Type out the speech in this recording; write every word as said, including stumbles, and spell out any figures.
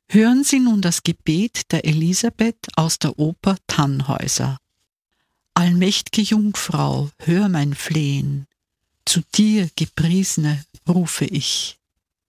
Hören Sie nun das Gebet der Elisabeth aus der Oper Tannhäuser. Allmächt'ge Jungfrau, hör mein Flehen, zu dir, Gepriesene, rufe ich.